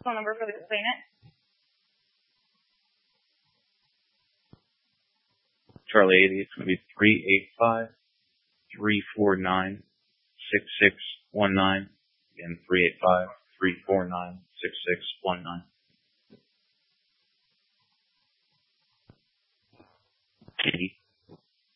phone number for the claimant? Charlie 80, it's going to be 385-349-6619. Again, 385-349-6619. Katie.